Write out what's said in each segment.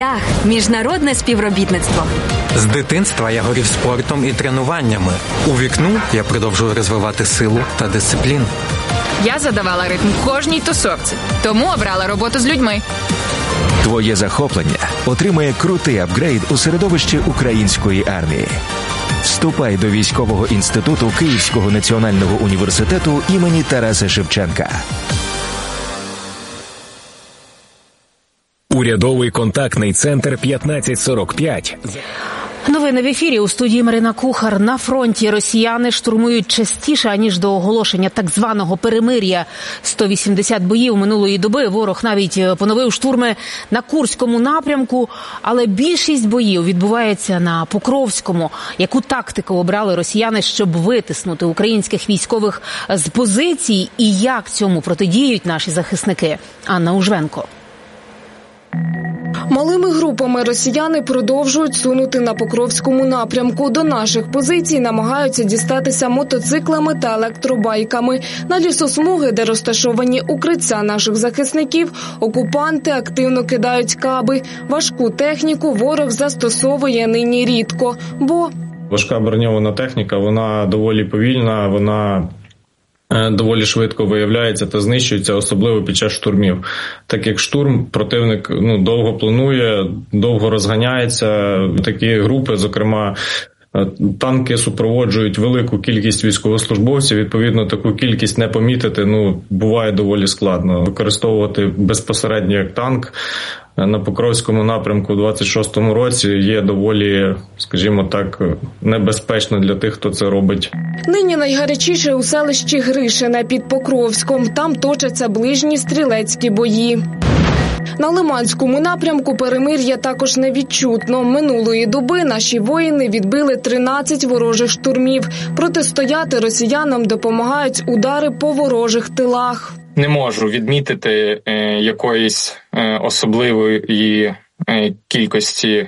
Міжнародне співробітництво. З дитинства я горів спортом і тренуваннями. У вікну я продовжую розвивати силу та дисципліну. Я задавала ритм кожній тусовці, тому обрала роботу з людьми. Твоє захоплення отримає крутий апгрейд у середовищі української армії. Вступай до Військового інституту Київського національного університету імені Тараса Шевченка. Урядовий контактний центр 1545. Новини в ефірі. У студії Марина Кухар. На фронті росіяни штурмують частіше, аніж до оголошення так званого перемир'я. 180 боїв минулої доби. Ворог навіть поновив штурми на Курському напрямку, але більшість боїв відбувається на Покровському. Яку тактику обрали росіяни, щоб витиснути українських військових з позицій, і як цьому протидіють наші захисники? Анна Ужвенко. Малими групами росіяни продовжують сунути на Покровському напрямку. До наших позицій намагаються дістатися мотоциклами та електробайками. На лісосмуги, де розташовані укриття наших захисників, окупанти активно кидають каби. Важку техніку ворог застосовує нині рідко, бо важка броньована техніка, вона доволі повільна, вона доволі швидко виявляється та знищується, особливо під час штурмів. Так як штурм противник довго планує, довго розганяється. Такі групи, зокрема, танки супроводжують велику кількість військовослужбовців, відповідно, таку кількість не помітити, буває доволі складно. Використовувати безпосередньо як танк на Покровському напрямку у 26-му році є доволі, скажімо так, небезпечно для тих, хто це робить. Нині найгарячіше у селищі Гришине під Покровськом. Там точаться ближні стрілецькі бої. На Лиманському напрямку перемир'я також не відчутно. Минулої доби наші воїни відбили 13 ворожих штурмів. Протистояти росіянам допомагають удари по ворожих тилах. Не можу відмітити якоїсь особливої кількості,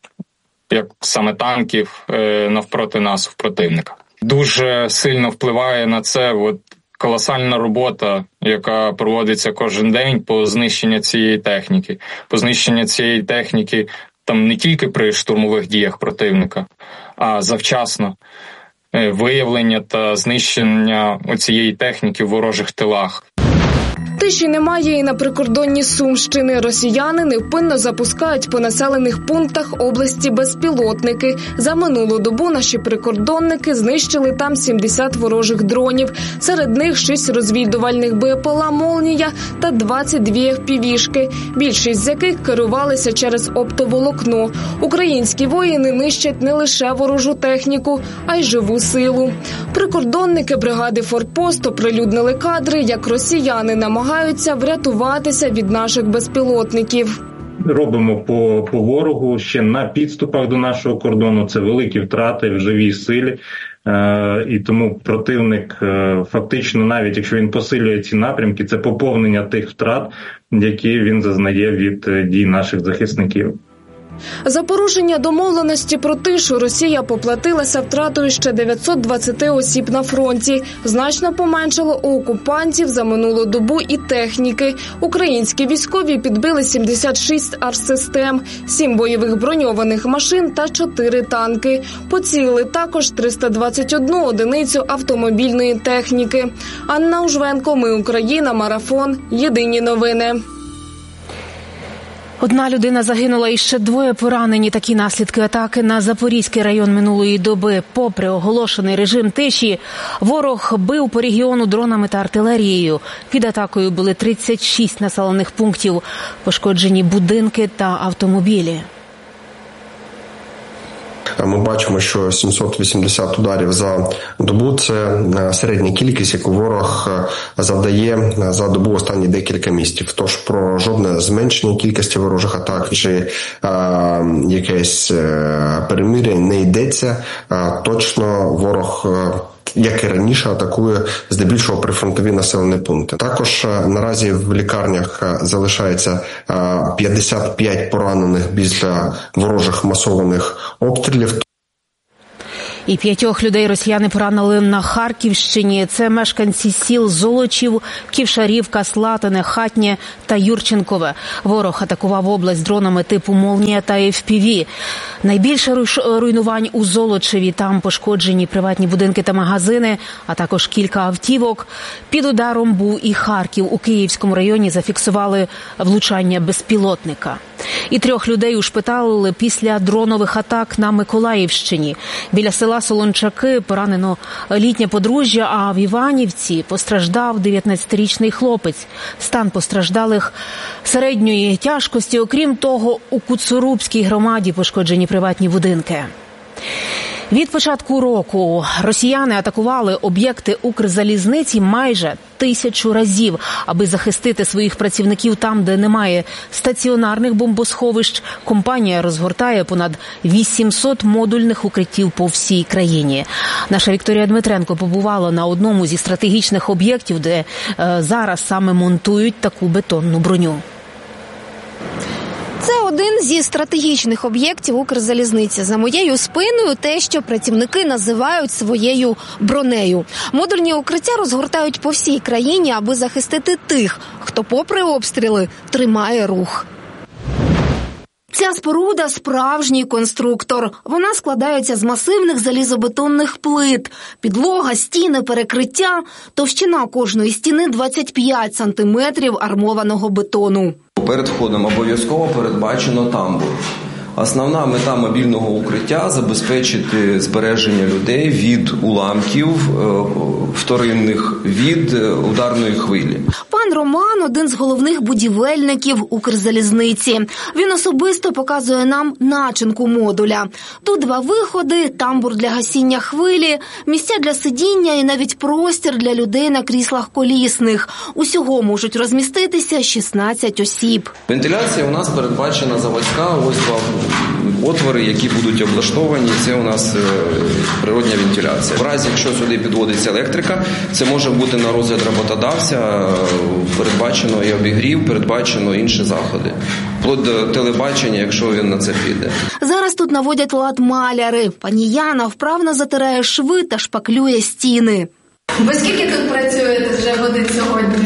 як саме танків, навпроти нас, в противника. Дуже сильно впливає на це колосальна робота, яка проводиться кожен день по знищенню цієї техніки. По знищенню цієї техніки там не тільки при штурмових діях противника, а завчасно виявлення та знищення цієї техніки в ворожих тилах. Тиші немає і на прикордонні Сумщини. Росіяни невпинно запускають по населених пунктах області безпілотники. За минулу добу наші прикордонники знищили там 70 ворожих дронів. Серед них 6 розвідувальних БПЛА «Молнія» та 22 FPV-шки, більшість з яких керувалися через оптоволокно. Українські воїни нищать не лише ворожу техніку, а й живу силу. Прикордонники бригади «Форпост» оприлюднили кадри, як росіяни намагаються врятуватися від наших безпілотників. Робимо по ворогу ще на підступах до нашого кордону. Це великі втрати в живій силі. І тому противник фактично, навіть якщо він посилює ці напрямки, це поповнення тих втрат, які він зазнає від дій наших захисників. За порушення домовленості про тишу Росія поплатилася втратою ще 920 осіб на фронті. Значно поменшало у окупантів за минулу добу і техніки. Українські військові підбили 76 артсистем, 7 бойових броньованих машин та 4 танки. Поцілили також 321 одиницю автомобільної техніки. Анна Ужвенко, Ми Україна, Марафон. Єдині новини. Одна людина загинула і ще 2 поранені. Такі наслідки атаки на Запорізький район минулої доби. Попри оголошений режим тиші, ворог бив по регіону дронами та артилерією. Під атакою були 36 населених пунктів, пошкоджені будинки та автомобілі. Ми бачимо, що 780 ударів за добу – це середня кількість, яку ворог завдає за добу останні декілька місяців. Тож про жодне зменшення кількості ворожих атак чи якесь перемир'я не йдеться. Точно ворог, як і раніше, атакує здебільшого прифронтові населені пункти. Також наразі в лікарнях залишається 55 поранених після ворожих масованих обстрілів. І 5 людей росіяни поранили на Харківщині. Це мешканці сіл Золочів, Ківшарівка, Слатине, Хатнє та Юрченкове. Ворог атакував область дронами типу «Молнія» та FPV. Найбільше руйнувань у Золочеві. Там пошкоджені приватні будинки та магазини, а також кілька автівок. Під ударом був і Харків. У Київському районі зафіксували влучання безпілотника. І 3 людей ушпиталили після дронових атак на Миколаївщині. Біля села Солончаки поранено літнє подружжя, а в Іванівці постраждав 19-річний хлопець. Стан постраждалих середньої тяжкості. Окрім того, у Куцурубській громаді пошкоджені приватні будинки. Від початку року росіяни атакували об'єкти Укрзалізниці майже 1000 разів, аби захистити своїх працівників там, де немає стаціонарних бомбосховищ. Компанія розгортає понад 800 модульних укриттів по всій країні. Наша Вікторія Дмитренко побувала на одному зі стратегічних об'єктів, де зараз саме монтують таку бетонну броню. Це один зі стратегічних об'єктів Укрзалізниці. За моєю спиною те, що працівники називають своєю бронею. Модульні укриття розгортають по всій країні, аби захистити тих, хто попри обстріли тримає рух. Ця споруда – справжній конструктор. Вона складається з масивних залізобетонних плит. Підлога, стіни, перекриття. Товщина кожної стіни – 25 сантиметрів армованого бетону. Перед входом обов'язково передбачено тамбур. Основна мета мобільного укриття – забезпечити збереження людей від уламків вторинних, від ударної хвилі. Пан Роман – один з головних будівельників Укрзалізниці. Він особисто показує нам начинку модуля. Тут 2 виходи, тамбур для гасіння хвилі, місця для сидіння і навіть простір для людей на кріслах колісних. Усього можуть розміститися 16 осіб. Вентиляція у нас передбачена заводська, ось 2 отвори, які будуть облаштовані, це у нас природня вентиляція. В разі, якщо сюди підводиться електрика, це може бути на розгляд роботодавця, передбачено і обігрів, передбачено інші заходи. Вплоть до телебачення, якщо він на це піде. Зараз тут наводять лад маляри. Пані Яна вправно затирає шви та шпаклює стіни. Ви скільки тут працюєте вже годин сьогодні?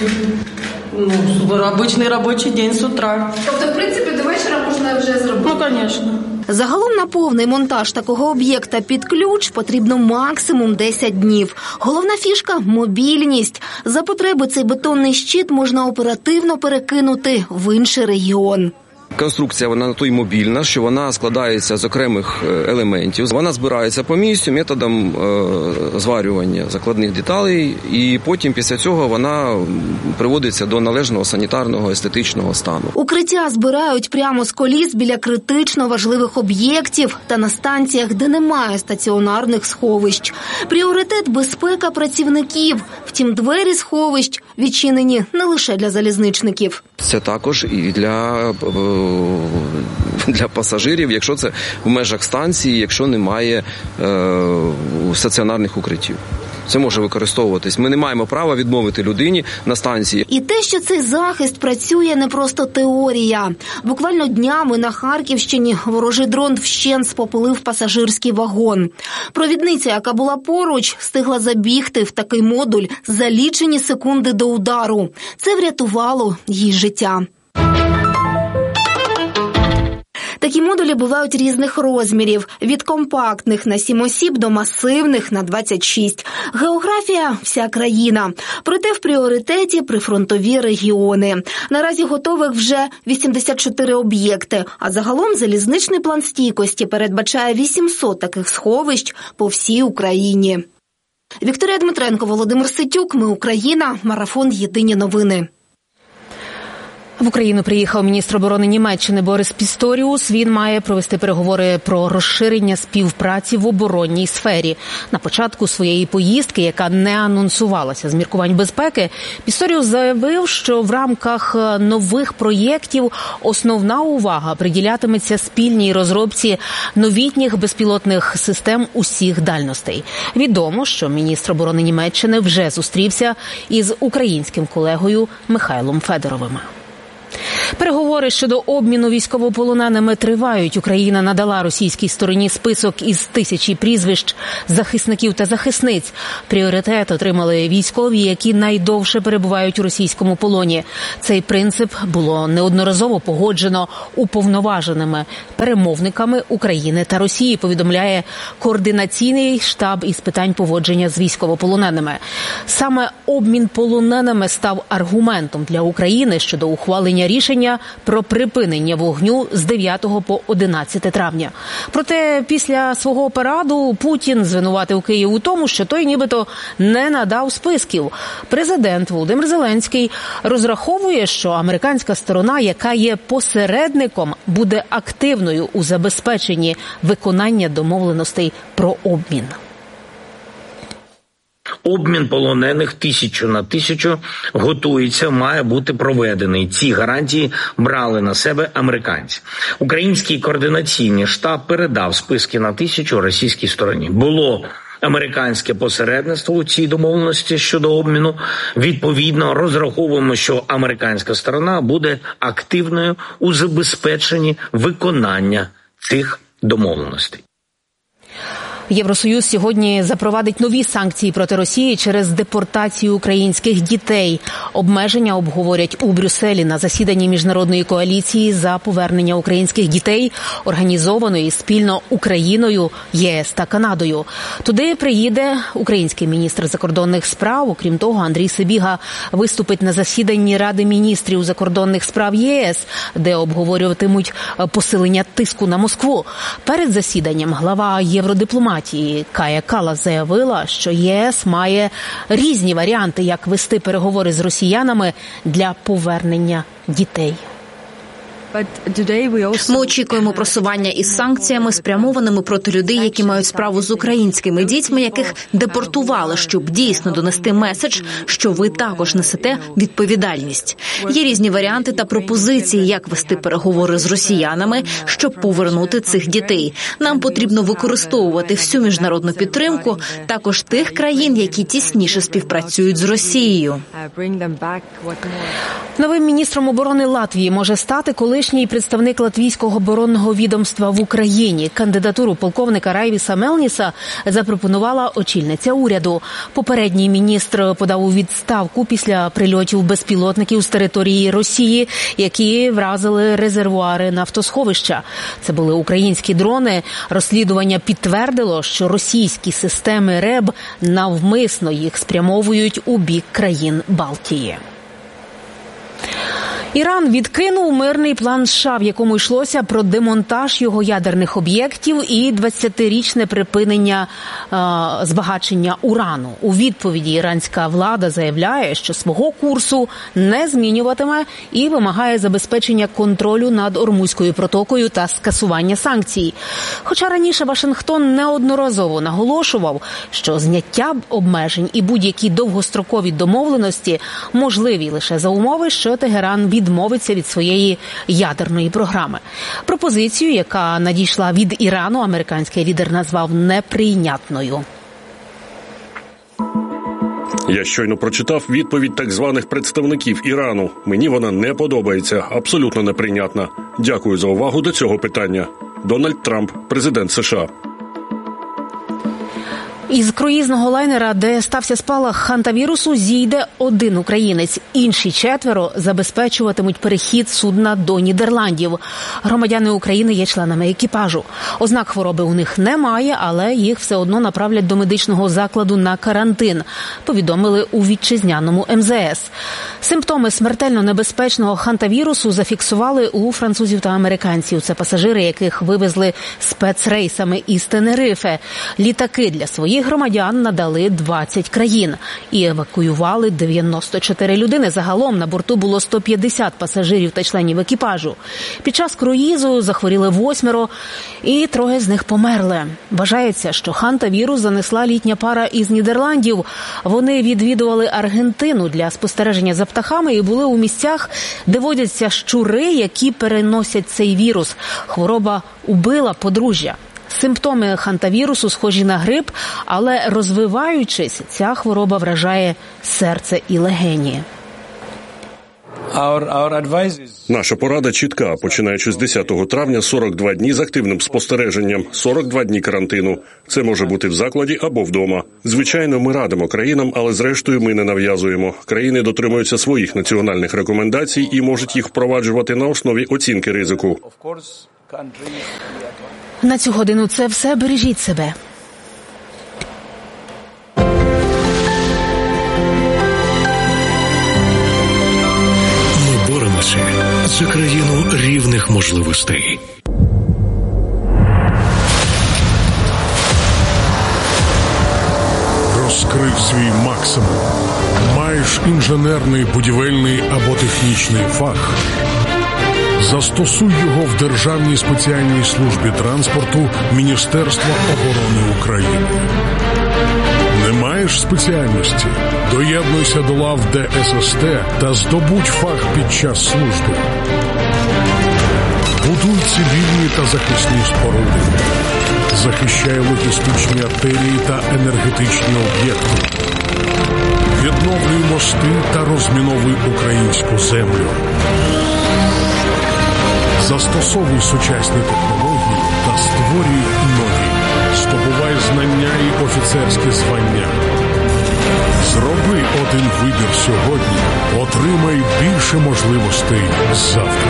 Обычный рабочий день с утра. Тобто, в принципі, до вечора можна вже зробити? Ну, конечно. Загалом на повний монтаж такого об'єкта під ключ потрібно максимум 10 днів. Головна фішка – мобільність. За потреби цей бетонний щит можна оперативно перекинути в інший регіон. Конструкція, вона на то й мобільна, що вона складається з окремих елементів. Вона збирається по місцю методом зварювання закладних деталей, і потім після цього вона приводиться до належного санітарного, естетичного стану. Укриття збирають прямо з коліс біля критично важливих об'єктів та на станціях, де немає стаціонарних сховищ. Пріоритет – безпека працівників. Втім, двері сховищ відчинені не лише для залізничників. Це також і для пасажирів, якщо це в межах станції, якщо немає стаціонарних укриттів. Це може використовуватись. Ми не маємо права відмовити людині на станції. І те, що цей захист працює, не просто теорія. Буквально днями на Харківщині ворожий дрон вщент спопилив пасажирський вагон. Провідниця, яка була поруч, встигла забігти в такий модуль за лічені секунди до удару. Це врятувало їй життя. Такі модулі бувають різних розмірів – від компактних на 7 осіб до масивних на 26. Географія – вся країна. Проте в пріоритеті прифронтові регіони. Наразі готових вже 84 об'єкти, а загалом залізничний план стійкості передбачає 800 таких сховищ по всій Україні. Вікторія Дмитренко, Володимир Ситюк. Ми Україна. Марафон «Єдині новини». В Україну приїхав міністр оборони Німеччини Борис Пісторіус. Він має провести переговори про розширення співпраці в оборонній сфері. На початку своєї поїздки, яка не анонсувалася з міркувань безпеки, Пісторіус заявив, що в рамках нових проєктів основна увага приділятиметься спільній розробці новітніх безпілотних систем усіх дальностей. Відомо, що міністр оборони Німеччини вже зустрівся із українським колегою Михайлом Федоровим. Переговори щодо обміну військовополоненими тривають. Україна надала російській стороні список із 1000 прізвищ захисників та захисниць. Пріоритет отримали військові, які найдовше перебувають у російському полоні. Цей принцип було неодноразово погоджено уповноваженими перемовниками України та Росії, повідомляє Координаційний штаб із питань поводження з військовополоненими. Саме обмін полоненими став аргументом для України щодо ухвалення рішення про припинення вогню з 9 по 11 травня. Проте після свого параду Путін звинуватив Київ у тому, що той нібито не надав списків. Президент Володимир Зеленський розраховує, що американська сторона, яка є посередником, буде активною у забезпеченні виконання домовленостей про обмін. Обмін полонених 1000 на 1000 готується, має бути проведений. Ці гарантії брали на себе американці. Український координаційний штаб передав списки на 1000 російській стороні. Було американське посередництво у цій домовленості щодо обміну. Відповідно, розраховуємо, що американська сторона буде активною у забезпеченні виконання цих домовленостей. Євросоюз сьогодні запровадить нові санкції проти Росії через депортацію українських дітей. Обмеження обговорять у Брюсселі на засіданні міжнародної коаліції за повернення українських дітей, організованої спільно Україною, ЄС та Канадою. Туди приїде український міністр закордонних справ. Окрім того, Андрій Сибіга виступить на засіданні Ради міністрів закордонних справ ЄС, де обговорюватимуть посилення тиску на Москву. Перед засіданням глава євродипломатії Кая Каллас заявила, що ЄС має різні варіанти, як вести переговори з росіянами для повернення дітей. Ми очікуємо просування із санкціями, спрямованими проти людей, які мають справу з українськими дітьми, яких депортували, щоб дійсно донести меседж, що ви також несете відповідальність. Є різні варіанти та пропозиції, як вести переговори з росіянами, щоб повернути цих дітей. Нам потрібно використовувати всю міжнародну підтримку, також тих країн, які тісніше співпрацюють з Росією. Новим міністром оборони Латвії може стати колишній представник латвійського оборонного відомства в Україні. Кандидатуру полковника Райвіса Мелніса запропонувала очільниця уряду. Попередній міністр подав у відставку після прильотів безпілотників з території Росії, які вразили резервуари нафтосховища. Це були українські дрони. Розслідування підтвердило, що російські системи РЕБ навмисно їх спрямовують у бік країн Балтії. Іран відкинув мирний план США, в якому йшлося про демонтаж його ядерних об'єктів і 20-річне припинення збагачення урану. У відповіді іранська влада заявляє, що свого курсу не змінюватиме і вимагає забезпечення контролю над Ормузькою протокою та скасування санкцій. Хоча раніше Вашингтон неодноразово наголошував, що зняття обмежень і будь-які довгострокові домовленості можливі лише за умови, що Тегеран відмовиться від своєї ядерної програми. Пропозицію, яка надійшла від Ірану, американський лідер назвав неприйнятною. Я щойно прочитав відповідь так званих представників Ірану. Мені вона не подобається, абсолютно неприйнятна. Дякую за увагу до цього питання. Дональд Трамп, президент США. Із круїзного лайнера, де стався спалах хантавірусу, зійде один українець. Інші 4 забезпечуватимуть перехід судна до Нідерландів. Громадяни України є членами екіпажу. Ознак хвороби у них немає, але їх все одно направлять до медичного закладу на карантин, повідомили у вітчизняному МЗС. Симптоми смертельно небезпечного хантавірусу зафіксували у французів та американців. Це пасажири, яких вивезли спецрейсами із Тенерифе. Літаки для своїх громадян надали 20 країн і евакуювали 94 людини. Загалом на борту було 150 пасажирів та членів екіпажу. Під час круїзу захворіли 8 і 3 з них померли. Вважається, що хантавірус занесла літня пара із Нідерландів. Вони відвідували Аргентину для спостереження за птахами і були у місцях, де водяться щури, які переносять цей вірус. Хвороба убила подружжя. Симптоми хантавірусу схожі на грип, але розвиваючись, ця хвороба вражає серце і легені. Наша порада чітка. Починаючи з 10 травня, 42 дні з активним спостереженням, 42 дні карантину. Це може бути в закладі або вдома. Звичайно, ми радимо країнам, але зрештою ми не нав'язуємо. Країни дотримуються своїх національних рекомендацій і можуть їх впроваджувати на основі оцінки ризику. На цю годину це все. Бережіть себе. Ми боремося за країну рівних можливостей. Розкрив свій максимум. Маєш інженерний, будівельний або технічний фах? Застосуй його в Державній спеціальній службі транспорту Міністерства оборони України. Не маєш спеціальності? Доєднуйся до лав ДССТ та здобудь фах під час служби. Будуй цивільні та захисні споруди. Захищай логістичні артерії та енергетичні об'єкти. Відновлюй мости та розміновуй українську землю. Застосовуй сучасні технології та створюй нові. Здобувай знання і офіцерські звання. Зроби один вибір сьогодні. Отримай більше можливостей завтра.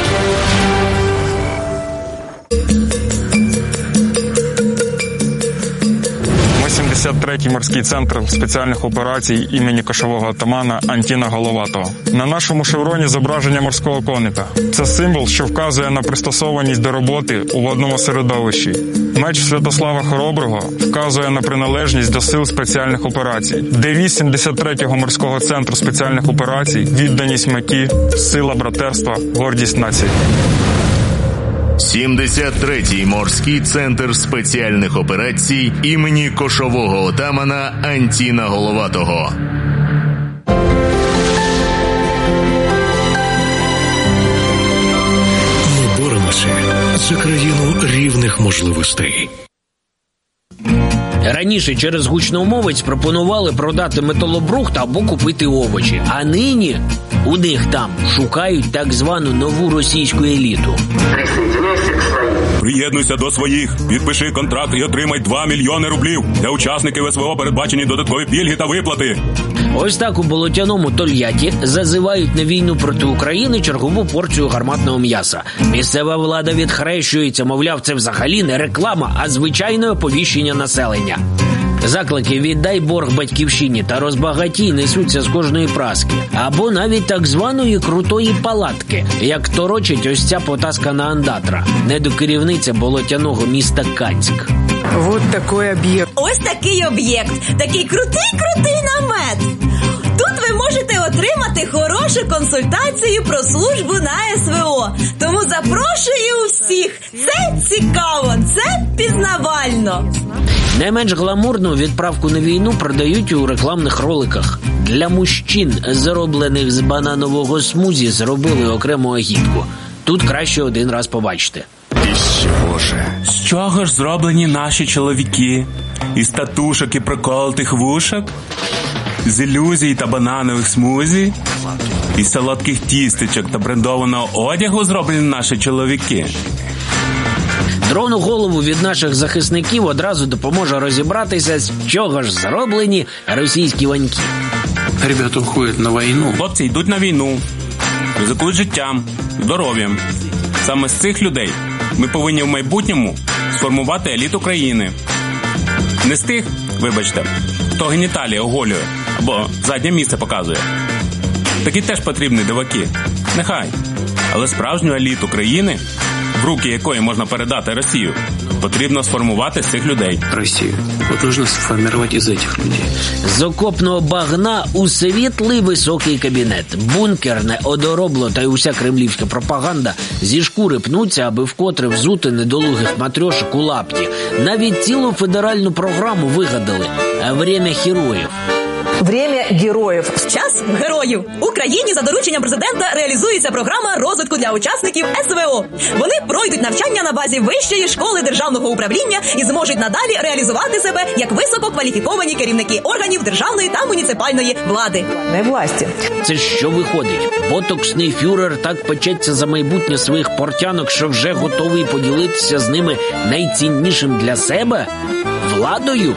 73-й морський центр спеціальних операцій імені кошового отамана Антіна Головатого. На нашому шевроні зображення морського коника. Це символ, що вказує на пристосованість до роботи у водному середовищі. Меч Святослава Хороброго вказує на приналежність до сил спеціальних операцій. Девіз 73-го морського центру спеціальних операцій – відданість меті, сила братерства, гордість нації. 73-й морський центр спеціальних операцій імені кошового отамана Антіна Головатого. Ми боремося за країну рівних можливостей. Раніше через гучномовець пропонували продати металобрухт або купити овочі. А нині у них там шукають так звану нову російську еліту. Приєднуйся до своїх, підпиши контракт і отримай 2 мільйони рублів. Для учасників СВО передбачені додаткові пільги та виплати. Ось так у болотяному Тольятті зазивають на війну проти України чергову порцію гарматного м'яса. Місцева влада відхрещується, мовляв, це взагалі не реклама, а звичайне оповіщення населення. Заклики «Віддай борг батьківщині» та «Розбагатій» несуться з кожної праски. Або навіть так званої «крутої палатки», як торочить ось ця потаскана андатра, недокерівниця болотяного міста Кацьк. Вот такой об'єкт. Ось такий об'єкт. Такий крутий намет. Тут ви можете отримати хорошу консультацію про службу на СВО. Тому запрошую всіх. Це цікаво, це пізнавально. Не менш гламурну відправку на війну продають у рекламних роликах. Для мужчин, зароблених з бананового смузі, зробили окрему агітку. Тут краще один раз побачити. З чого ж зроблені наші чоловіки? Із татушок і проколотих вушок? З ілюзій та бананових смузі? Із солодких тістечок та брендованого одягу зроблені наші чоловіки? Дрону голову від наших захисників одразу допоможе розібратися, з чого ж зроблені російські ваньки. Ребята уходять на війну. Хлопці йдуть на війну, ризикують життям, здоров'ям. Саме з цих людей ми повинні в майбутньому сформувати еліту країни. Не з тих, вибачте, хто геніталії оголює або заднє місце показує. Такі теж потрібні диваки. Нехай. Але справжню еліту країни, в руки якої можна передати Росію, потрібно сформувати з цих людей. Росію. От потрібно сформувати із цих людей. З окопного багна у світлий високий кабінет. Бункерне одоробло та й уся кремлівська пропаганда зі шкури пнуться, аби вкотре взути недолугих матрьошок у лапті. Навіть цілу федеральну програму вигадали «Время героїв». Время героїв. Час героїв. В Україні за дорученням президента реалізується програма розвитку для учасників СВО. Вони пройдуть навчання на базі Вищої школи державного управління і зможуть надалі реалізувати себе як висококваліфіковані керівники органів державної та муніципальної влади. Не власті. Це що виходить? Ботоксний фюрер так печеться за майбутнє своїх портянок, що вже готовий поділитися з ними найціннішим для себе – владою?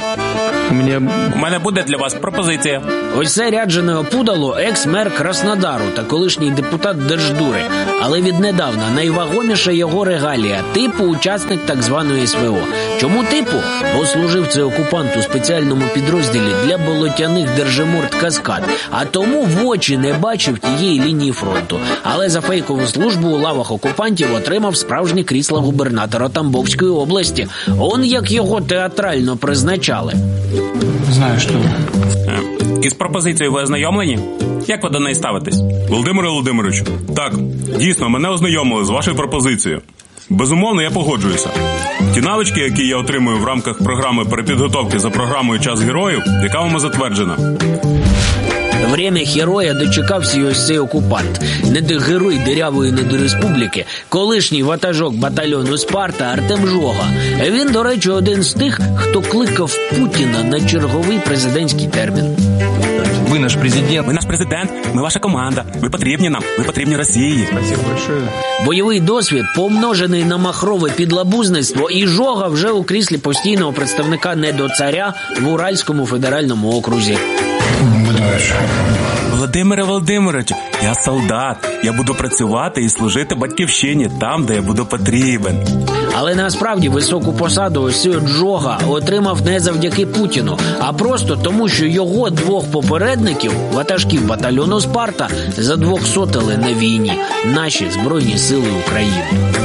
У мене буде для вас пропозиція. Ось це ряджене опудало екс-мер Краснодару та колишній депутат Держдури. Але віднедавна найвагоміша його регалія – типу учасник так званої СВО. Чому типу? Бо служив цей окупант у спеціальному підрозділі для болотяних держиморд «Каскад», а тому в очі не бачив тієї лінії фронту. Але за фейкову службу у лавах окупантів отримав справжнє крісло губернатора Тамбовської області. Он як його театрально призначали. Знаю, що. Із пропозицією ви ознайомлені? Як ви до неї ставитесь? Володимире Володимировичу, так, дійсно, мене ознайомили з вашою пропозицією. Безумовно, я погоджуюся. Ті навички, які я отримую в рамках програми перепідготовки за програмою «Час героїв», яка вам затверджена. Время героя дочекався й ось цей окупант. Не до герой дирявої недореспубліки, колишній ватажок батальйону «Спарта» Артем Жога. Він, до речі, один з тих, хто кликав Путіна на черговий президентський термін. Ви наш президент, ми ваша команда. Ви потрібні нам, ви потрібні Росії. Бойовий досвід, помножений на махрове підлабузництво, і Жога вже у кріслі постійного представника недоцаря в Уральському федеральному окрузі. Володимире Володимировичу, я солдат. Я буду працювати і служити батьківщині там, де я буду потрібен. Але насправді високу посаду ось цей Жога отримав не завдяки Путіну, а просто тому, що його двох попередників, ватажків батальйону «Спарта», задвохсотили на війні наші Збройні Сили України.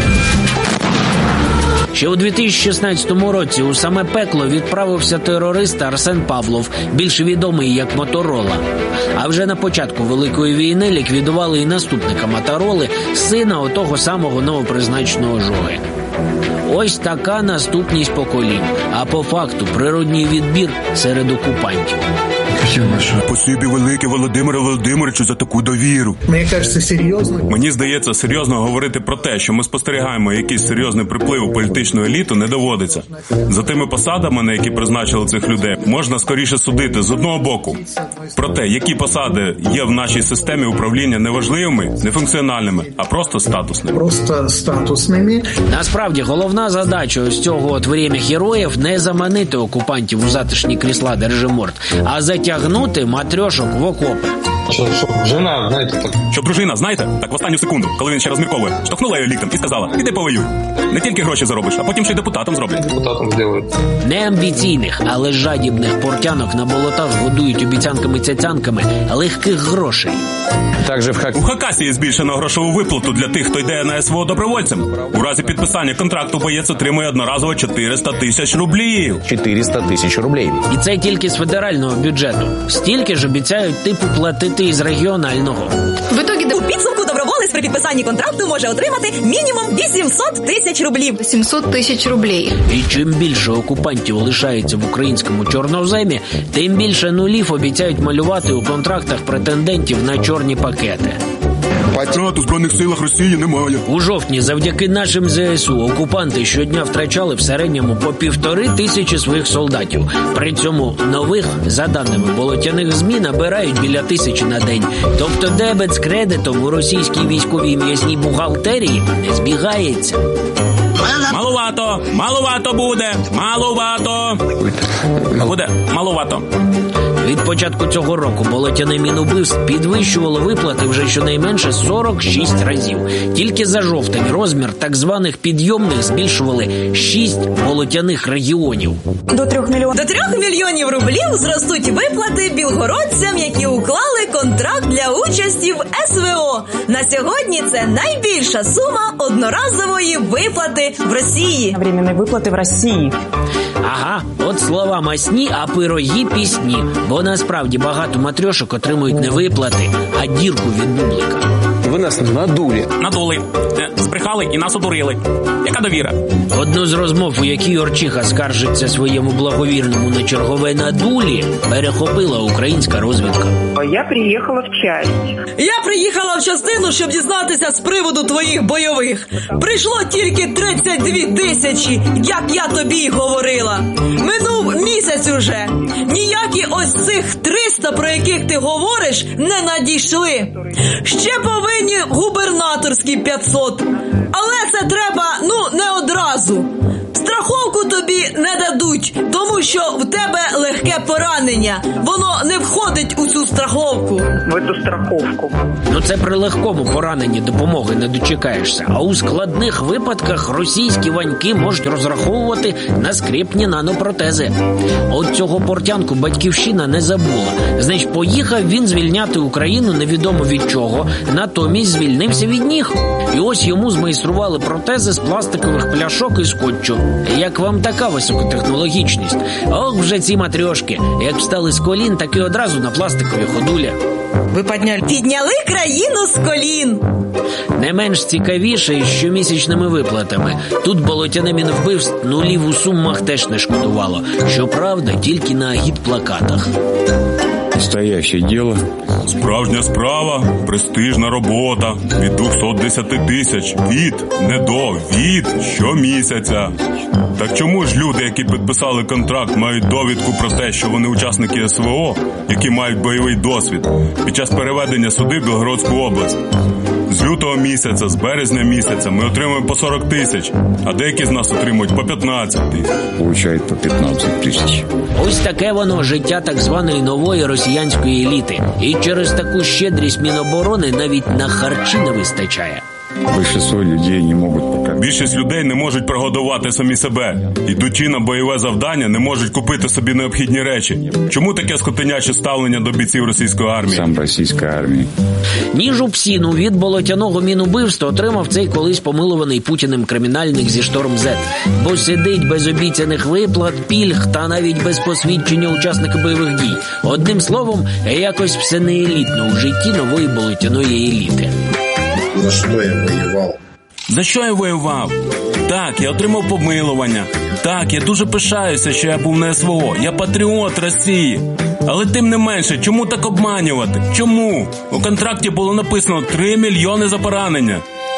Ще у 2016 році у саме пекло відправився терорист Арсен Павлов, більш відомий як Моторола. А вже на початку Великої війни ліквідували і наступника Мотороли, сина отого самого новопризначеного Жоги. Ось така наступність поколінь, а по факту природній відбір серед окупантів. Спасибі велике Володимире Володимировичу за таку довіру. Мені здається, серйозно говорити про те, що ми спостерігаємо якийсь серйозний приплив у політичну еліту, не доводиться. За тими посадами, на які призначили цих людей, можна скоріше судити з одного боку про те, які посади є в нашій системі управління неважливими, нефункціональними, а просто статусними. Насправді, головна задача ось цього от «Время героїв» не заманити окупантів у затишні крісла держиморд, а затягнути матрьошок в окопи. Жена, знаєте, так. Щоб дружина, знаєте, так в останню секунду, коли він ще розмірковує, штовхнула її ліктем і сказала: «Іди повоюй. Не тільки гроші заробиш, а потім ще й депутатом зроблять». Не амбіційних, але жадібних портянок на болотах годують обіцянками-цяцянками легких грошей. У Хакасії є збільшено грошову виплату для тих, хто йде на СВО добровольцем. У разі підписання контракту боєць отримує одноразово 400 тисяч рублів. 400 тисяч рублів. І це тільки з федерального бюджету. Стільки ж обіцяють типу платити із регіонального. У підсумку доброволець при підписанні контракту може отримати мінімум 800 тисяч рублів. 700 тисяч рублів. І чим більше окупантів лишається в українському чорноземі, тим більше нулів обіцяють малювати у контрактах претендентів на чорні пакети. Втрат у Збройних силах Росії немає. У жовтні завдяки нашим ЗСУ окупанти щодня втрачали в середньому по 1500 своїх солдатів. При цьому нових, за даними болотяних ЗМІ, набирають біля 1000 на день. Тобто дебет з кредитом у російській військовій м'ясній бухгалтерії не збігається. Малувато буде. Малувато. Від початку цього року болотяне Мінубивств підвищувало виплати вже щонайменше 46 разів. Тільки за жовтень розмір так званих підйомних збільшували 6 болотяних регіонів. До 3 мільйонів рублів зростуть виплати білгородцям, які уклали контракт для участі в СВО. На сьогодні це найбільша сума одноразової виплати в Росії. Временної виплати в Росії. Ага, от слова масні, а пироги пісні. Бо насправді багато матрьошок отримують не виплати, а дірку від бублика. ви нас надули. Надули, збрехали і нас одурили. Яка довіра? Одну з розмов, у якій Орчиха скаржиться своєму благовірному на чергове надулі, перехопила українська розвідка. Я приїхала в часть. Я приїхала в частину, щоб дізнатися з приводу твоїх бойових. Прийшло тільки 32 тисячі, як я тобі й говорила. Минув місяць уже. Ніякі ось цих 300, про яких ти говориш, не надійшли. Ще повинні губернаторські 500. Але це треба, не одразу. Страховку тобі не дадуть, тому що в тебе легке поранення. Воно не входить у цю страховку. В цю страховку. Це при легкому пораненні допомоги не дочекаєшся. А у складних випадках російські ваньки можуть розраховувати на скріпні нанопротези. От цього портянку батьківщина не забула. Значить, поїхав він звільняти Україну невідомо від чого, натомість звільнився від ніг. І ось йому змайстрували протези з пластикових пляшок і скотчу. Як вам така високотехнологічність? Ох, вже ці матрьошки. Як встали з колін, так і одразу на пластикові ходулі. Ви підняли країну з колін. Не менш цікавіше із щомісячними виплатами. Тут болотяне мінвбивств нулів у сумах теж не шкодувало. Щоправда, тільки на агітплакатах. Настояще діло. Справжня справа, престижна робота. Від 210 тисяч. Від щомісяця. Так чому ж люди, які підписали контракт, мають довідку про те, що вони учасники СВО, які мають бойовий досвід, під час переведення сюди в Білгородську область? З лютого місяця, з березня місяця ми отримуємо по 40 тисяч, а деякі з нас отримують по 15 тисяч. Получають по 15 тисяч. Ось таке воно життя так званої нової росіянської еліти. І через таку щедрість Міноборони навіть на харчі не вистачає. Більшість людей не можуть прогодувати самі себе. Йдучи на бойове завдання, не можуть купити собі необхідні речі. Чому таке скотиняче ставлення до бійців російської армії? Сам російської армії. Ніж у псіну від болотяного мінубивства отримав цей колись помилуваний Путіним кримінальник зі Шторм-З. Бо сидить без обіцяних виплат, пільг та навіть без посвідчення учасника бойових дій. Одним словом, якось все не елітно у житті нової болотяної еліти. За що я воював? За що я воював? Так, я отримав помилування. Так, я дуже пишаюся, що я був на СВО. Я патріот Росії. Але тим не менше, чому так обманювати? Чому? У контракті було написано 3 мільйони за поранення.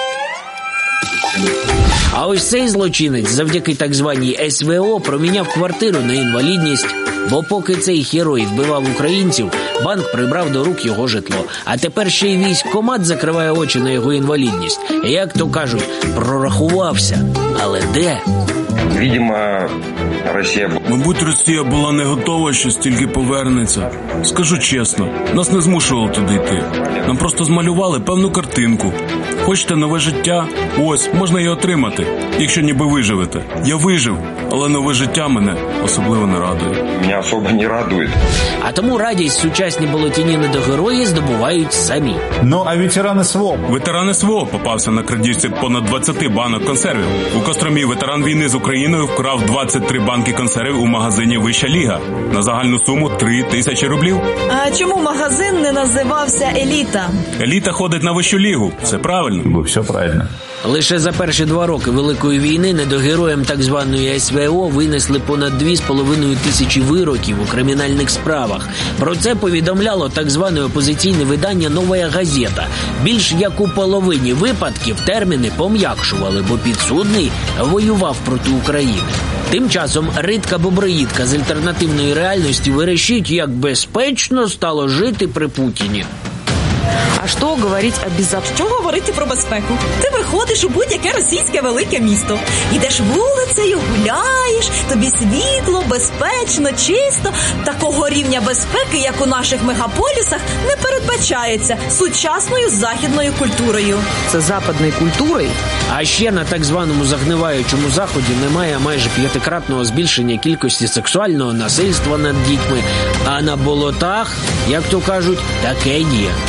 А ось цей злочинець завдяки так званій СВО проміняв квартиру на інвалідність. Бо поки цей герой вбивав українців, банк прибрав до рук його житло. А тепер ще й військкомат закриває очі на його інвалідність. Як то кажуть, прорахувався. Але де? Видимо, Росія... Мабуть, Росія була не готова, що стільки повернеться. Скажу чесно, нас не змушували туди йти. Нам просто змалювали певну картинку. Хочете нове життя? Ось, можна і отримати, якщо ніби виживете. Я вижив, але нове життя мене особливо не радує. Мене особо не радує. А тому радість сучасні болотяні недогерої здобувають самі. Ну, а ветерани СВО? Ветерани СВО попався на крадіжці понад 20 банок консервів. У Костромі ветеран війни з Україною вкрав 23 банки консервів у магазині «Вища ліга» на загальну суму 3 тисячі рублів. А чому магазин не називався «Еліта»? Еліта ходить на Вищу лігу. Все правильно. Бо все правильно. Лише за перші 2 роки Великої війни недогероям так званої СВО винесли понад 2,5 тисячі вироків у кримінальних справах. Про це повідомляло так зване опозиційне видання «Новая газета». Більш як у половині випадків терміни пом'якшували, бо підсудний воював проти України. Тим часом ритка-боброїдка з альтернативної реальності вирішить, як безпечно стало жити при Путіні. А що говорити о безпеці? Що говорити про безпеку? Ти виходиш у будь-яке російське велике місто. Йдеш вулицею, гуляєш, тобі світло, безпечно, чисто. Такого рівня безпеки, як у наших мегаполісах, не передбачається сучасною західною культурою. Це западною культурою? А ще на так званому загниваючому Заході немає майже 5-кратного збільшення кількості сексуального насильства над дітьми. А на болотах, як то кажуть, таке є.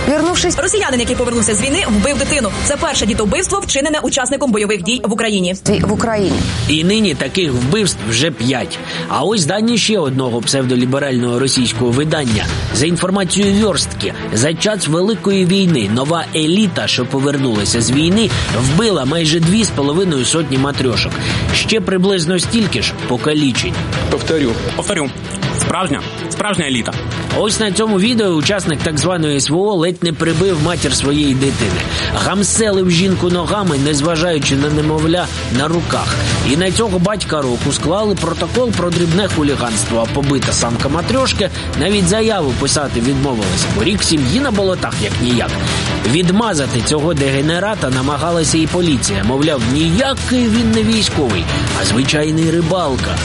Вернувшись, росіянин, який повернувся з війни, вбив дитину. Це перше дітовбивство, вчинене учасником бойових дій в Україні. І нині таких вбивств вже 5. А ось дані ще одного псевдоліберального російського видання. За інформацією Вьорстки, за час Великої війни нова еліта, що повернулася з війни, вбила майже 2,5 сотні матрьошок. Ще приблизно стільки ж покалічень. Повторю. Справжня еліта. Ось на цьому відео учасник так званої СВО ледь не прибив матір своєї дитини. Гамселив жінку ногами, незважаючи на немовля на руках. І на цього батька року склали протокол про дрібне хуліганство, а побита самка матрьошки навіть заяву писати відмовилася, бо рік сім'ї на болотах як ніяк. Відмазати цього дегенерата намагалася і поліція. Мовляв, ніякий він не військовий, а звичайний рибалка.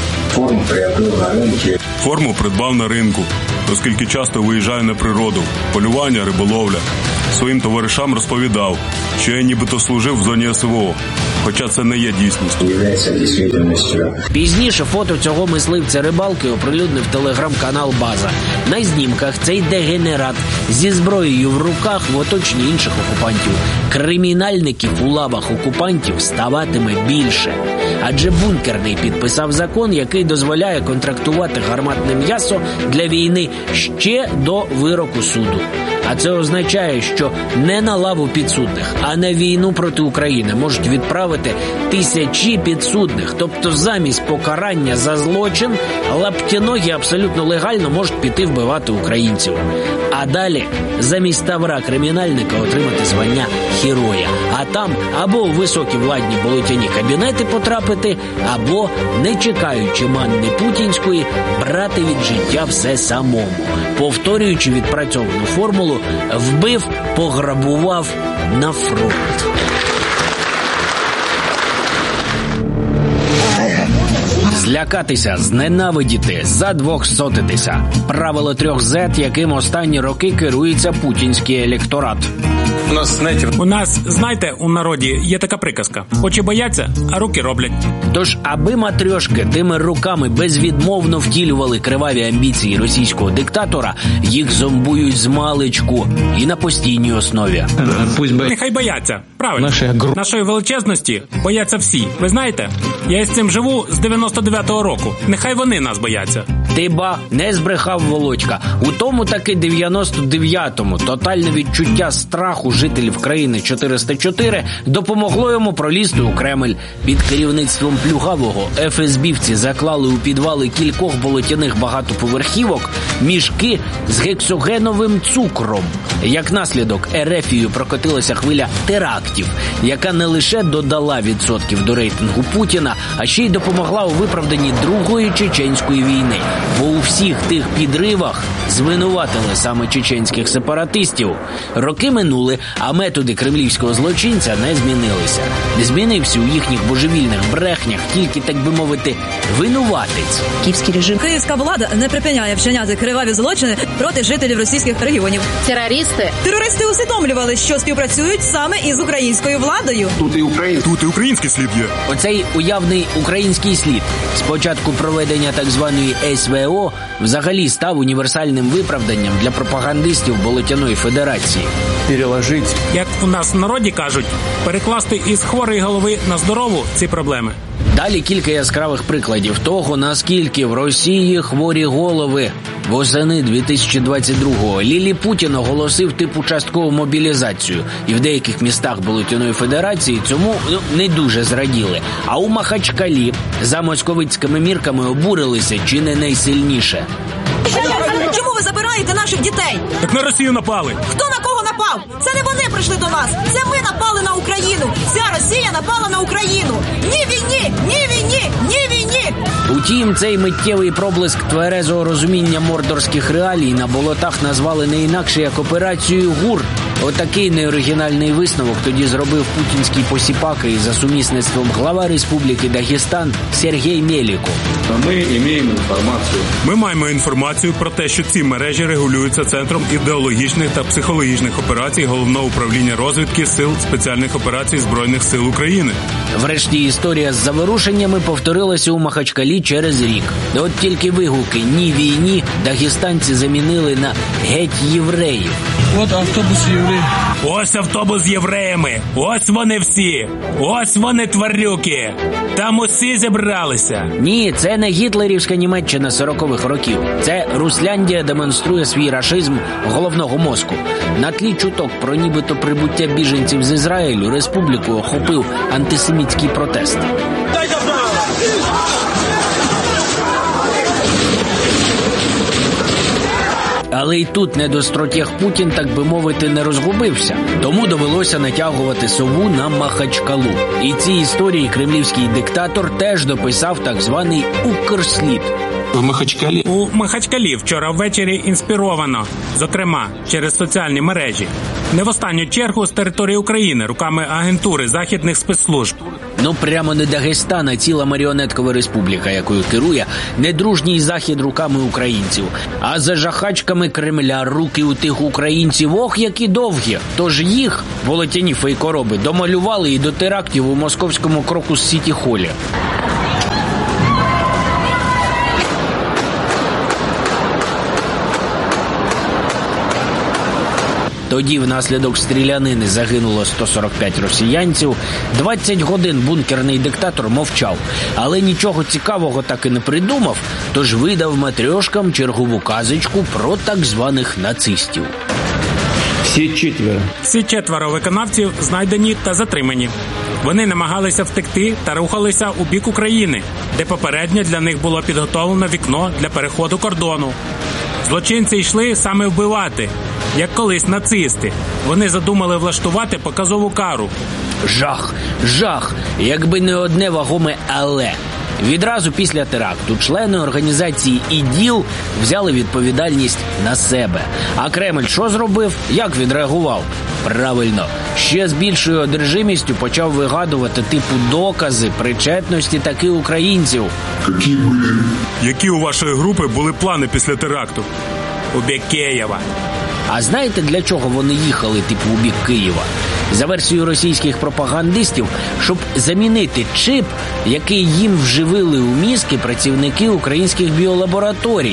Форму придбав на ринку, оскільки часто виїжджаю на природу, полювання, риболовля. Своїм товаришам розповідав, що я нібито служив в зоні СВО, хоча це не є дійсністю. Пізніше фото цього мисливця-рибалки оприлюднив телеграм-канал «База». На знімках цей дегенерат зі зброєю в руках в оточенні інших окупантів. Кримінальників у лавах окупантів ставатиме більше. Адже Бункерний підписав закон, який дозволяє контрактувати гарматне м'ясо для війни ще до вироку суду. А це означає, що не на лаву підсудних, а на війну проти України можуть відправити тисячі підсудних. Тобто замість покарання за злочин лаптяногі абсолютно легально можуть піти вбивати українців. А далі замість тавра кримінальника отримати звання героя. А там або у високі владні болотяні кабінети потрапити, або, не чекаючи манни путінської, брати від життя все самому. Повторюючи відпрацьовану формулу, вбив, пограбував на фронт. Злякатися, зненавидіти, задвохсотитися. Правило 3 Z, яким останні роки керується путінський електорат. У нас, знаєте, у народі є така приказка. Очі бояться, а руки роблять. Тож, аби матрьошки тими руками безвідмовно втілювали криваві амбіції російського диктатора, їх зомбують змалечку і на постійній основі. Нехай бояться. Правильно. Нашої величезності бояться всі. Ви знаєте, я із цим живу з 99-го року. Нехай вони нас бояться. Ти ба, не збрехав Володька. У тому таки 99-му тотальне відчуття страху жителів країни 404 допомогло йому пролізти у Кремль. Під керівництвом Плюгавого ФСБівці заклали у підвали кількох болотяних багатоповерхівок мішки з гексогеновим цукром. Як наслідок, Ерефію прокотилася хвиля терактів, яка не лише додала відсотків до рейтингу Путіна, а ще й допомогла у виправданні Другої чеченської війни. Бо у всіх тих підривах звинуватили саме чеченських сепаратистів. Роки минули, а методи кремлівського злочинця не змінилися. Змінився у їхніх божевільних брехнях тільки, так би мовити, винуватець. Київський режим. Київська влада не припиняє вчиняти криваві злочини проти жителів російських регіонів. Терористи усвідомлювали, що співпрацюють саме із українською владою. Тут і український слід є. Оцей уявний український слід з початку проведення так званої СВО взагалі став універсальним виправданням для пропагандистів Болотяної Федерації. Як у нас в народі кажуть, перекласти із хворої голови на здорову ці проблеми. Далі кілька яскравих прикладів того, наскільки в Росії хворі голови. Восени 2022-го Лілі Путін оголосив типу часткову мобілізацію. І в деяких містах Болотяної Федерації цьому не дуже зраділи. А у Махачкалі за московицькими мірками обурилися чи не найсильніше. Чому ви забираєте наших дітей? Так на Росію напали. Хто на кого напав? Це не вони прийшли до нас. Це ми напали на Україну. Вся Росія напала на Україну. Ні війні! Ні війні! Ні війні! Утім, цей миттєвий проблиск тверезого розуміння мордорських реалій на болотах назвали не інакше як операцією ГУР. Отакий неоригінальний висновок тоді зробив путінський посіпака і за сумісництвом глава Республіки Дагестан Сергій Меліков. Ми маємо інформацію про те, що ці мережі регулюються Центром ідеологічних та психологічних операцій Головного управління розвідки Сил спеціальних операцій Збройних сил України. Врешті історія з заворушеннями повторилася у Махачкалі через рік. От тільки вигуки «Ні війні» дагестанці замінили на «Геть євреїв». От автобус євреїв. Ось автобус з євреями. Ось вони всі. Ось вони, тварюки. Там усі зібралися. Ні, це не гітлерівська Німеччина 40-х років. Це Русляндія демонструє свій рашизм головного мозку. На тлі чуток про нібито прибуття біженців з Ізраїлю республіку охопив антисемітський протест. Але й тут недостротєх Путін, так би мовити, не розгубився. Тому довелося натягувати сову на Махачкалу. І цій історії кремлівський диктатор теж дописав так званий «Укрслід». У Махачкалі вчора ввечері інспіровано, зокрема, через соціальні мережі. Не в останню чергу з території України руками агентури західних спецслужб. Ну прямо не Дагестан, а ціла маріонеткова республіка, якою керує недружній Захід руками українців. А за жахачками Кремля руки у тих українців, ох, які довгі. Тож їх, волотяні фейкороби, домалювали і до терактів у московському Крокус-Сіті-холі. Тоді внаслідок стрілянини загинуло 145 росіянців. 20 годин бункерний диктатор мовчав, але нічого цікавого так і не придумав, тож видав матрьошкам чергову казочку про так званих нацистів. Всі четверо виконавців знайдені та затримані. Вони намагалися втекти та рухалися у бік України, де попередньо для них було підготовлено вікно для переходу кордону. Злочинці йшли саме вбивати, як колись нацисти. Вони задумали влаштувати показову кару. Жах, жах, якби не одне вагоме «але». Відразу після теракту члени організації «ІДІЛ» взяли відповідальність на себе. А Кремль що зробив? Як відреагував? Правильно, ще з більшою одержимістю почав вигадувати типу докази причетності таки українців. Які у вашої групи були плани після теракту? У бік Києва. А знаєте, для чого вони їхали, типу, у бік Києва? За версією російських пропагандистів, щоб замінити чип, який їм вживили у мізки працівники українських біолабораторій.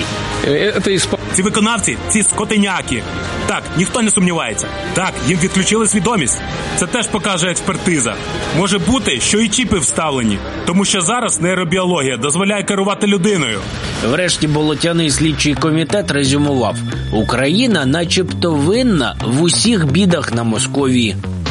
Ці виконавці, ці скотиняки. Так, ніхто не сумнівається. Так, їм відключили свідомість. Це теж покаже експертиза. Може бути, що і чіпи вставлені, тому що зараз нейробіологія дозволяє керувати людиною. Врешті болотяний слідчий комітет резюмував: Україна начебто винна в усіх бідах на Московії.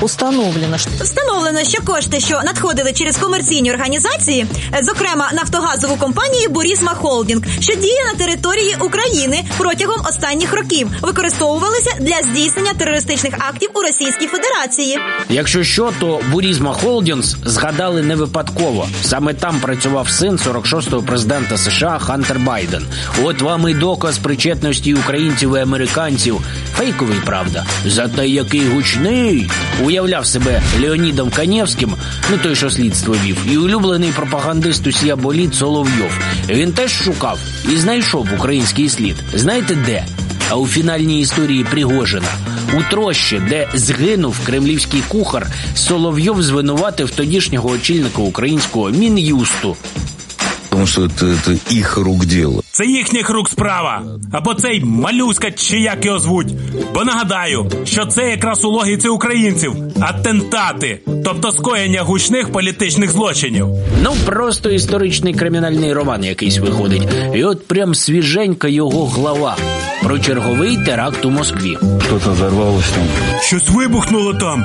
Встановлено, що кошти, що надходили через комерційні організації, зокрема нафтогазову компанію «Бурісма Холдінг», що діє на території України протягом останніх років, використовувалися для здійснення терористичних актів у Російській Федерації. Якщо що, то «Бурісма Холдінгс» згадали не випадково. Саме там працював син 46-го президента США Хантер Байден. От вам і доказ причетності українців і американців. Фейковий, правда. Зате який гучний! Уявляв себе Леонідом Канєвським, ну той, що слідство вів, і улюблений пропагандист усія боліт Соловйов. Він теж шукав і знайшов український слід. Знаєте де? А у фінальній історії Пригожина. У Трощі, де згинув кремлівський кухар, Соловйов звинуватив тодішнього очільника українського Мін'юсту. Тому що це їх рук діло. Це їхніх рук справа. Або цей Малюська, чи як його звуть. Бо нагадаю, що це якраз у логіці українців атентати, тобто скоєння гучних політичних злочинів. Ну, просто історичний кримінальний роман якийсь виходить. І от прям свіженька його глава про черговий теракт у Москві. Що-то взорвалося там. Щось вибухнуло там.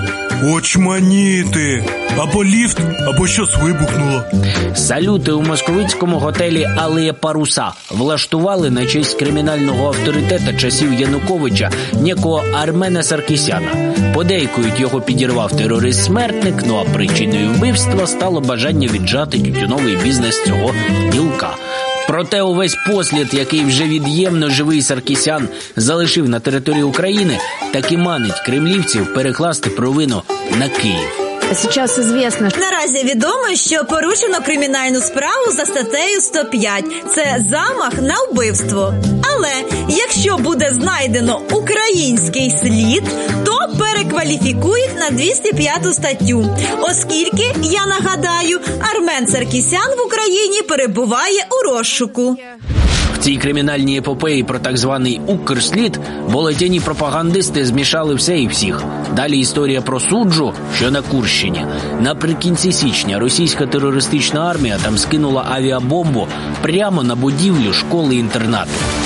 Очманіти. Або ліфт, або щось вибухнуло. Салюти у московицькому готелі «Алея Паруса» влаштували на честь кримінального авторитета часів Януковича некого Армена Саркісяна. Подейкують, його підірвав терорист-смертник, ну а причиною вбивства стало бажання віджати тютюновий бізнес цього ділка. Проте увесь послід, який вже від'ємно живий Саркісян залишив на території України, таки манить кремлівців перекласти провину на Київ. Сейчас известно. Наразі відомо, що порушено кримінальну справу за статтею 105. Це замах на вбивство. Але якщо буде знайдено український слід, то перекваліфікують на 205 статтю. Оскільки, я нагадаю, Армен Саркісян в Україні перебуває у розшуку. В цій кримінальній епопеї про так званий «Укрслід» болотяні пропагандисти змішали все і всіх. Далі історія про суджу, що на Курщині. Наприкінці січня російська терористична армія там скинула авіабомбу прямо на будівлю школи-інтернату.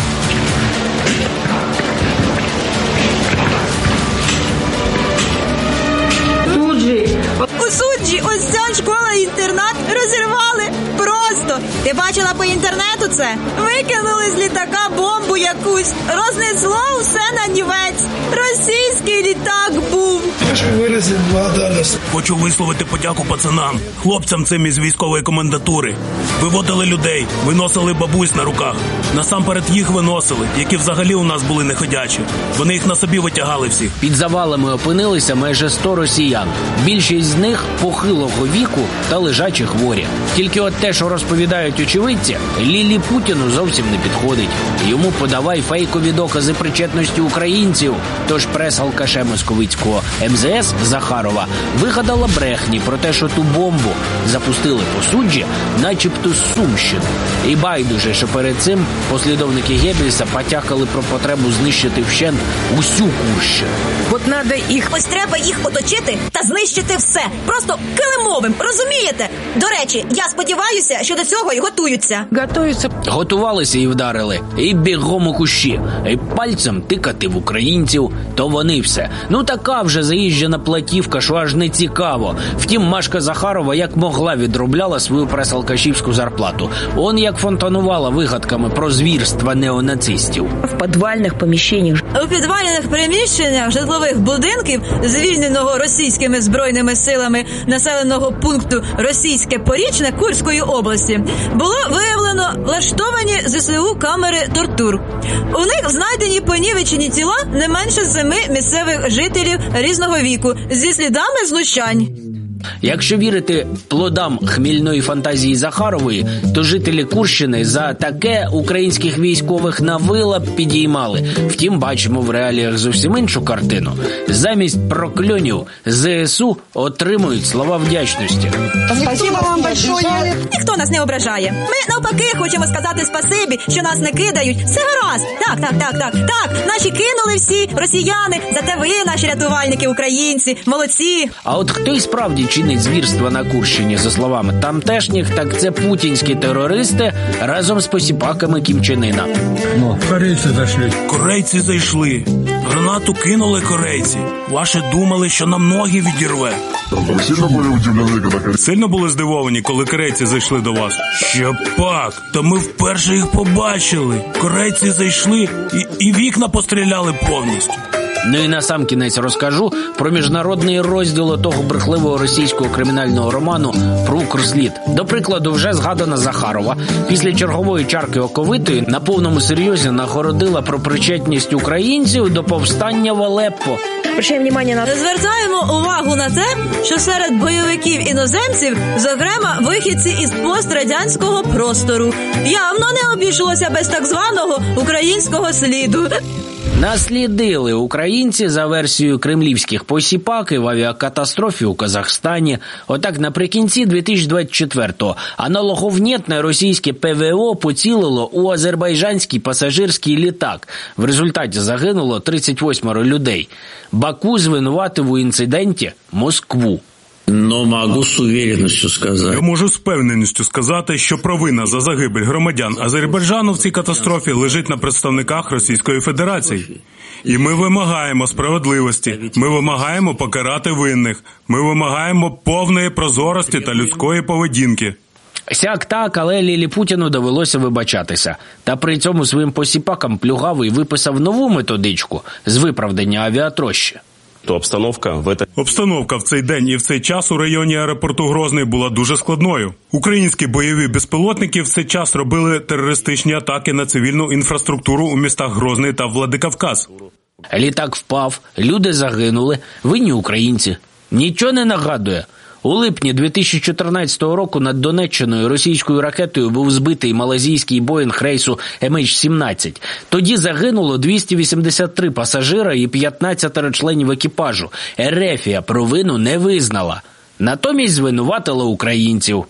У суджі ось ця школа-інтернат розірвали. Просто. Ти бачила по інтернету це? Викинули з літака бомбу якусь. Рознесло усе на нівець. Російський літак був. Хочу висловити подяку пацанам, хлопцям цим із військової комендатури. Виводили людей, виносили бабусь на руках. Насамперед їх виносили, які взагалі у нас були неходячі. Вони їх на собі витягали всіх. Під завалами опинилися майже 100 росіян. Більшість з них похилого віку та лежачі хворі. Тільки от те, що розповідають очевидці, Лілі Путіну зовсім не підходить. Йому подавай фейкові докази причетності українців. Тож прес-алкаше московицького МЗС Захарова вигадала брехні про те, що ту бомбу запустили по суджі, начебто з Сумщини. І байдуже, що перед цим послідовники Геббельса потякали про потребу знищити вщент усю Курщину. От надо їх. Ось треба їх оточити та знищити все. Просто килимовим, розумієте? До речі, я сподіваюся, що до цього й готуються. Готувалися і вдарили. І бігом у кущі. І пальцем тикати в українців. То вони все. Ну така вже заїжджена платівка, що аж не цікаво. Втім, Машка Захарова як могла відробляла свою прес-алкашівську зарплату. Он як фонтанувала вигадками про звірства неонацистів. В підвальних поміщеннях. У підвальних приміщеннях житлових будинків, звільненого російськими збройними силами населеного пункту Російське Порічне Курської області, було виявлено влаштовані ЗСУ камери тортур. У них знайдені понівечені тіла не менше 7 місцевих жителів різного віку зі слідами знущань. Якщо вірити плодам хмільної фантазії Захарової, то жителі Курщини за таке українських військових на вила підіймали. Втім, бачимо в реаліях зовсім іншу картину. Замість прокльонів ЗСУ отримують слова вдячності. Спасибо вам большое. Ніхто нас не ображає. Ми навпаки хочемо сказати спасибі, що нас не кидають. Все гаразд. Так, наші кинули всі росіяни, зате ви, наші рятувальники, українці, молодці. А от хто і справді чинить звірства на Курщині, за словами тамтешніх, так це путінські терористи разом з посіпаками Кім Чен Іна. Корейці зайшли. Гранату кинули корейці. Ваші думали, що нам ноги відірве. Сильно були здивовані, коли корейці зайшли до вас? Ще пак, та ми вперше їх побачили. Корейці зайшли і вікна постріляли повністю. Ну і насамкінець розкажу про міжнародний розділ того брехливого російського кримінального роману про Укрслід. До прикладу, вже згадана Захарова після чергової чарки оковитої на повному серйозі нагородила про причетність українців до повстання в Алеппо. Звертаємо увагу на те, що серед бойовиків іноземців, зокрема, вихідці із пострадянського простору. Явно не обійшлося без так званого українського сліду. Наслідили українці за версією кремлівських посіпаки в авіакатастрофі у Казахстані. Отак наприкінці 2024-го аналоговнєтне російське ПВО поцілило у азербайджанський пасажирський літак. В результаті загинуло 38 людей. Баку звинуватив у інциденті Москву. Но могу з уверенністю сказати. Я можу з впевненістю сказати, що провина за загибель громадян Азербайджану в цій катастрофі лежить на представниках Російської Федерації. І ми вимагаємо справедливості, ми вимагаємо покарати винних, ми вимагаємо повної прозорості та людської поведінки. Сяк так, але Лілі Путіну довелося вибачатися. Та при цьому своїм посіпакам Плюгавий виписав нову методичку з виправдання авіатрощі. Обстановка в цей день і в цей час у районі аеропорту Грозний була дуже складною. Українські бойові безпілотники в цей час робили терористичні атаки на цивільну інфраструктуру у містах Грозний та Владикавказ. Літак впав, люди загинули, винні українці. Нічого не нагадує. У липні 2014 року над Донеччиною російською ракетою був збитий малайзійський Боїнг рейсу MH17. Тоді загинуло 283 пасажира і 15 членів екіпажу. Ерефія провину не визнала. Натомість звинуватила українців.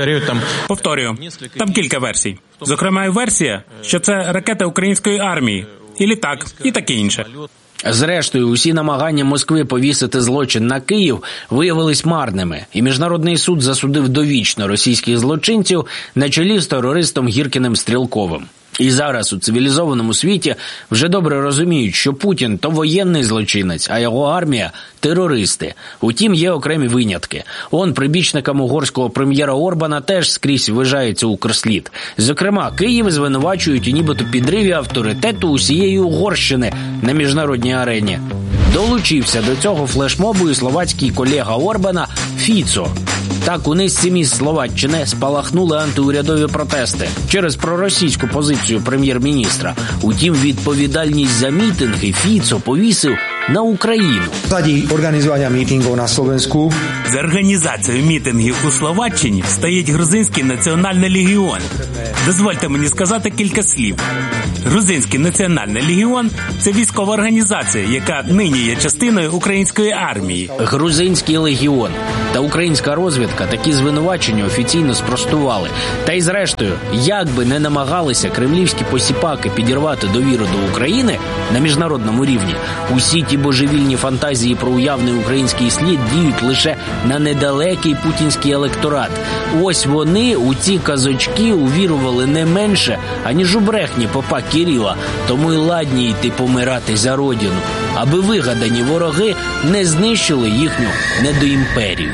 Повторюю, там кілька версій. Зокрема, і версія, що це ракета української армії. І літак, і таке інше. Зрештою, усі намагання Москви повісити злочин на Київ виявились марними, і Міжнародний суд засудив довічно російських злочинців на чолі з терористом Гіркіним-Стрілковим. І зараз у цивілізованому світі вже добре розуміють, що Путін – то воєнний злочинець, а його армія – терористи. Утім, є окремі винятки. Прибічникам угорського прем'єра Орбана теж скрізь вважається Укрслід. Зокрема, Київ звинувачують у нібито підриві авторитету усієї Угорщини на міжнародній арені. Долучився до цього флешмобу і словацький колега Орбана Фіцо. Так, у низці міст Словаччини спалахнули антиурядові протести через проросійську позицію прем'єр-міністра. Утім, відповідальність за мітинги Фіцо повісив на Україну. За організування мітингів на Словенську. За організацією мітингів у Словаччині стоїть Грузинський національний легіон. Дозвольте мені сказати кілька слів. Грузинський національний легіон – це військова організація, яка нині є частиною української армії. Грузинський легіон та українська розвідка такі звинувачення офіційно спростували. Та й зрештою, як би не намагалися кремлівські посіпаки підірвати довіру до України на міжнародному рівні, усі ті божевільні фантазії про уявний український слід діють лише на недалекий путінський електорат. Ось вони у ці казочки увірували не менше, аніж у брехні попа Кирила, тому й ладні йти помирати за родину, аби вигадані вороги не знищили їхню недоімперію.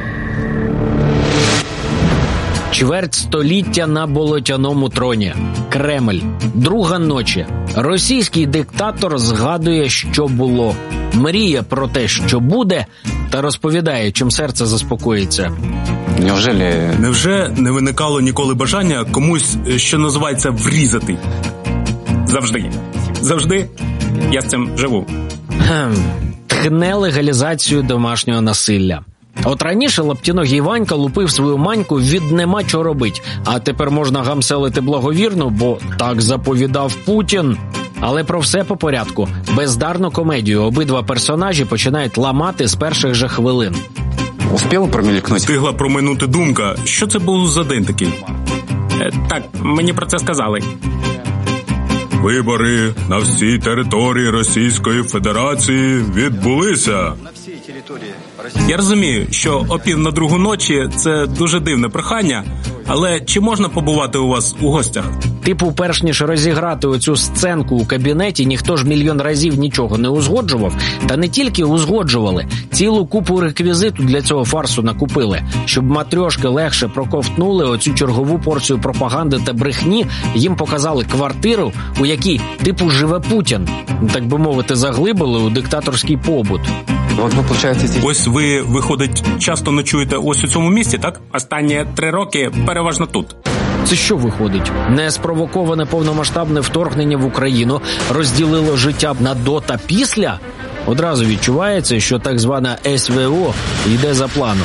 Чверть століття на болотяному троні. Кремль. Друга ночі. Російський диктатор згадує, що було. Мріє про те, що буде, та розповідає, чим серце заспокоїться. Невже не виникало ніколи бажання комусь, що називається, врізати? Завжди. Я з цим живу. Тхне легалізацію домашнього насилля. От раніше лаптіногий Ванька лупив свою маньку від нема чого робить, а тепер можна гамселити благовірно, бо так заповідав Путін. Але про все по порядку. Бездарну комедію обидва персонажі починають ламати з перших же хвилин. Встигла проминути думка, що це був за день такий? Так, мені про це сказали. Вибори на всій території Російської Федерації відбулися. Я розумію, що о 1:45 ночі – це дуже дивне прохання, але чи можна побувати у вас у гостях? Типу, перш ніж розіграти оцю сценку у кабінеті, ніхто ж мільйон разів нічого не узгоджував. Та не тільки узгоджували, цілу купу реквізиту для цього фарсу накупили. Щоб матрьошки легше проковтнули оцю чергову порцію пропаганди та брехні, їм показали квартиру, у якій типу живе Путін. Так би мовити, заглибили у диктаторський побут. Ось ви, виходить, часто ночуєте ось у цьому місці, так? Останні 3 роки переважно тут. Це що виходить? Неспровоковане повномасштабне вторгнення в Україну розділило життя на до та після? Одразу відчувається, що так звана СВО йде за планом.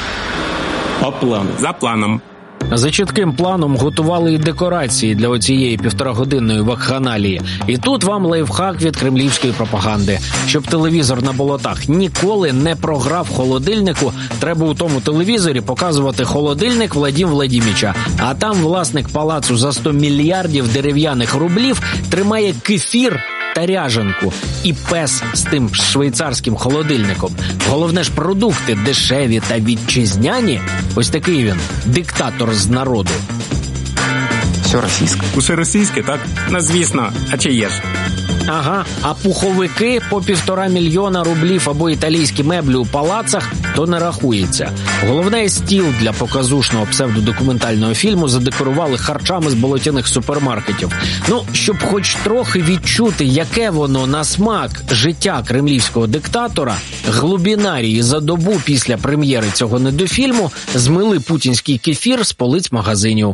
За планом. За чітким планом готували і декорації для оцієї 1,5-годинної вакханалії. І тут вам лайфхак від кремлівської пропаганди. Щоб телевізор на болотах ніколи не програв холодильнику, треба у тому телевізорі показувати холодильник Владім Владіміча. А там власник палацу за 100 мільярдів дерев'яних рублів тримає кефір та ряжанку. І пес з тим швейцарським холодильником. Головне ж, продукти дешеві та вітчизняні. Ось такий він, диктатор з народу. Все російське, так? Ну, звісно, а чи є ж? Ага, а пуховики по 1,5 мільйона рублів або італійські меблі у палацах то не рахується. Головне, стіл для показушного псевдодокументального фільму задекорували харчами з болотяних супермаркетів. Ну, щоб хоч трохи відчути, яке воно на смак життя кремлівського диктатора, глубінарії за добу після прем'єри цього недофільму змили путінський кефір з полиць магазинів.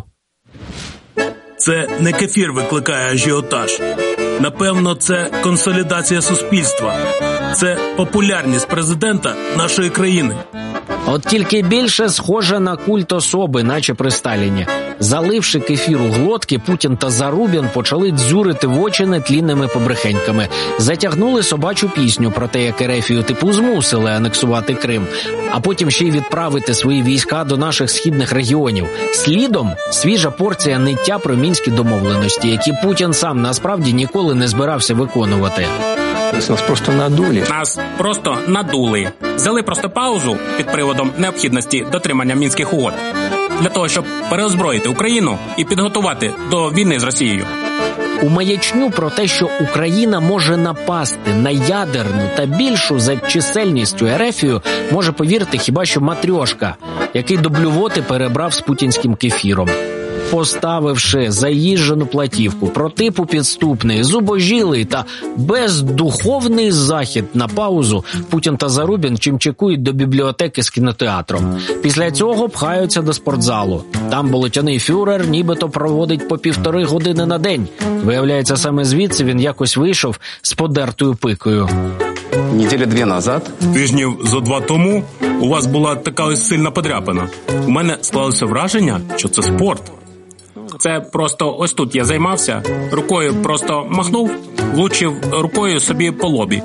Це не кефір викликає ажіотаж. Напевно, це консолідація суспільства. Це популярність президента нашої країни. От тільки більше схоже на культ особи, наче при Сталіні. Заливши кефір у глотки, Путін та Зарубін почали дзюрити в очі нетлінними побрехеньками. Затягнули собачу пісню про те, як Ерефію типу змусили анексувати Крим, а потім ще й відправити свої війська до наших східних регіонів. Слідом свіжа порція ниття про мінські домовленості, які Путін сам насправді ніколи не збирався виконувати. Нас просто надули. Нас просто надули. Взяли просто паузу під приводом необхідності дотримання мінських угод. Для того, щоб переозброїти Україну і підготувати до війни з Росією. У маячню про те, що Україна може напасти на ядерну та більшу за чисельністю Ерефію, може повірити хіба що Матрьошка, який до блювоти перебрав з путінським кефіром. Поставивши заїжджену платівку про типу підступний, зубожілий та бездуховний захід на паузу, Путін та Зарубін чимчикують до бібліотеки з кінотеатром. Після цього пхаються до спортзалу. Там болотяний фюрер нібито проводить по 1,5 години на день. Виявляється, саме звідси він якось вийшов з подертою пикою. Неділі 2 назад. Тижнів зо 2 тому у вас була така ось сильна подряпина. У мене склалося враження, що це спорт. Це просто ось тут я займався, рукою просто махнув, влучив рукою собі по лобі.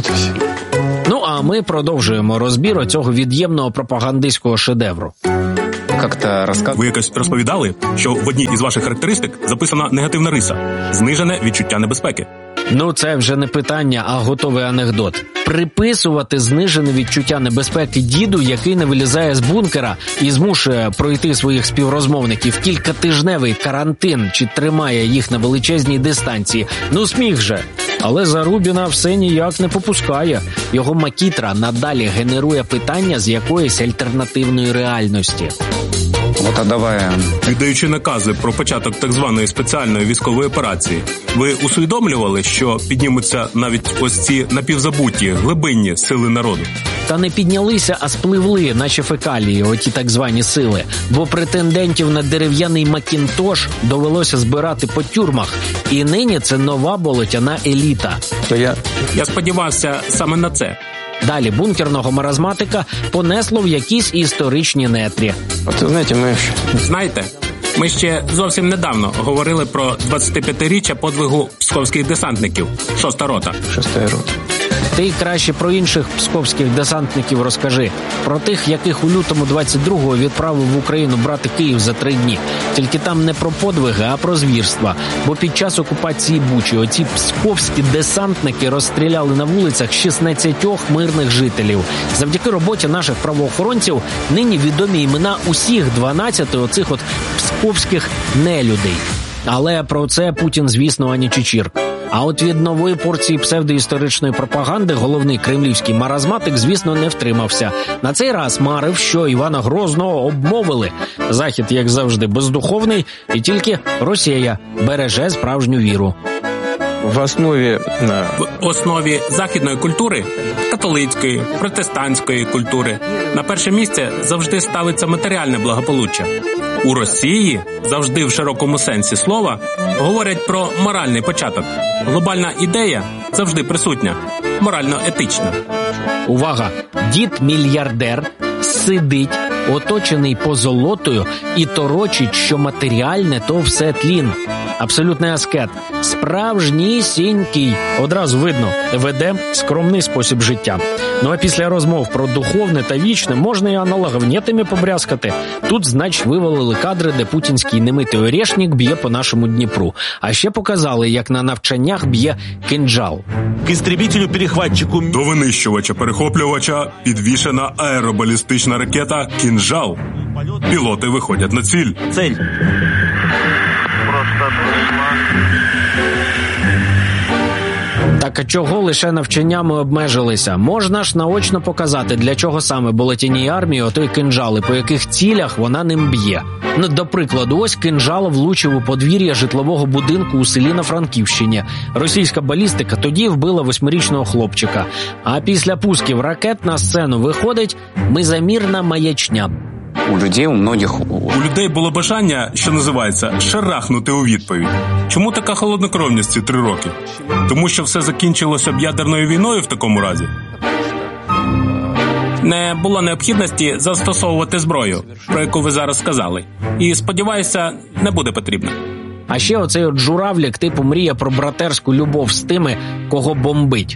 Ну, а ми продовжуємо розбір цього від'ємного пропагандистського шедевру. Ви якось розповідали, що в одній із ваших характеристик записана негативна риса – знижене відчуття небезпеки. Ну, це вже не питання, а готовий анекдот. Приписувати знижене відчуття небезпеки діду, який не вилізає з бункера і змушує пройти своїх співрозмовників кількатижневий карантин чи тримає їх на величезній дистанції. Ну, сміх же. Але Зарубіна все ніяк не попускає. Його макітра надалі генерує питання з якоїсь альтернативної реальності. Віддаючи накази про початок так званої спеціальної військової операції, ви усвідомлювали, що піднімуться навіть ось ці напівзабуті, глибинні сили народу? Та не піднялися, а спливли, наче фекалії, оті так звані сили. Бо претендентів на дерев'яний Макінтош довелося збирати по тюрмах. І нині це нова болотяна еліта. Я сподівався саме на це. Далі бункерного маразматика понесло в якісь історичні нетрі. Знаєте, ми ще зовсім недавно говорили про 25-річчя подвигу псковських десантників. 6-та рота. Ти краще про інших псковських десантників розкажи. Про тих, яких у лютому 22-го відправив в Україну брати Київ за 3 дні. Тільки там не про подвиги, а про звірства. Бо під час окупації Бучі оці псковські десантники розстріляли на вулицях 16 мирних жителів. Завдяки роботі наших правоохоронців нині відомі імена усіх 12 оцих от псковських нелюдей. Але про це Путін, звісно, ані чичірк. А от від нової порції псевдоісторичної пропаганди головний кремлівський маразматик, звісно, не втримався. На цей раз марив, що Івана Грозного обмовили. Захід, як завжди, бездуховний, і тільки Росія береже справжню віру. В основі західної культури, католицької, протестантської культури, на перше місце завжди ставиться матеріальне благополуччя. У Росії завжди в широкому сенсі слова говорять про моральний початок. Глобальна ідея завжди присутня, морально-етична. Увага! Дід-мільярдер сидить, оточений позолотою, і торочить, що матеріальне – то все тлін. Абсолютний аскет. Справжнісінький. Одразу видно, веде скромний спосіб життя. Ну а після розмов про духовне та вічне можна і аналоговнєтами побрязкати. Тут, значить, вивалили кадри, де путінський немитий орешник б'є по нашому Дніпру. А ще показали, як на навчаннях б'є кинджал. К істребітелю-перехватчику до винищувача-перехоплювача підвішена аеробалістична ракета «Кинжал». Пілоти виходять на ціль. Цель. Так, а чого лише навчаннями обмежилися? Можна ж наочно показати, для чого саме Болотяній армії отой кинджал і по яких цілях вона ним б'є. Ну, до прикладу, ось кинджал влучив у подвір'я житлового будинку у селі на Франківщині. Російська балістика тоді вбила 8-річного хлопчика. А після пусків ракет на сцену виходить мизамірна маячня. У людей було бажання, що називається, шарахнути у відповідь. Чому така холоднокровність ці 3 роки? Тому що все закінчилося б ядерною війною в такому разі? Не було необхідності застосовувати зброю, про яку ви зараз сказали. І, сподіваюся, не буде потрібно. А ще оцей от журавлік типу мріє про братерську любов з тими, кого бомбить.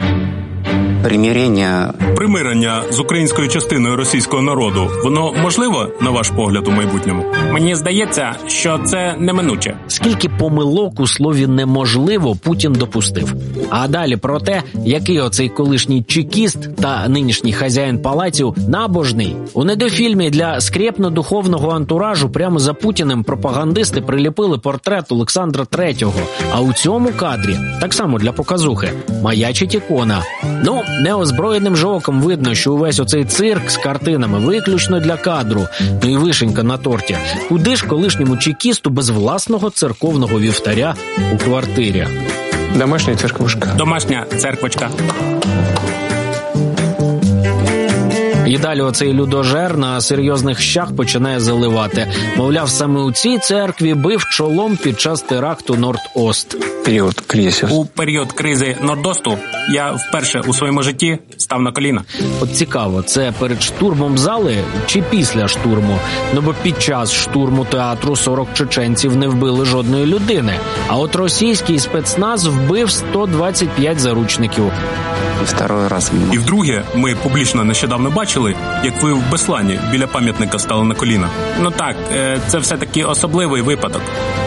Примирення з українською частиною російського народу, воно можливо, на ваш погляд, у майбутньому? Мені здається, що це неминуче. Скільки помилок у слові «неможливо» Путін допустив. А далі про те, який оцей колишній чекіст та нинішній хазяїн палаців набожний. У недофільмі для скрєпно-духовного антуражу прямо за Путіним пропагандисти приліпили портрет Олександра III. А у цьому кадрі, так само для показухи, маячить ікона. Ну, неозброєним же оком видно, що увесь оцей цирк з картинами виключно для кадру. Ну і вишенька на торті. Куди ж колишньому чекісту без власного церковного вівтаря у квартирі? Домашня церквушка. Домашня церквочка. І далі оцей людожер на серйозних щах починає заливати. Мовляв, саме у цій церкві бив чолом під час теракту Норд-Ост. У період кризи Норд-Осту я вперше у своєму житті став на коліна. От цікаво, це перед штурмом зали чи після штурму? Ну бо під час штурму театру 40 чеченців не вбили жодної людини. А от російський спецназ вбив 125 заручників. І вдруге, ми публічно нещодавно бачили, як ви в Беслані біля пам'ятника стали на коліна. Ну так, це все-таки особливий випадок.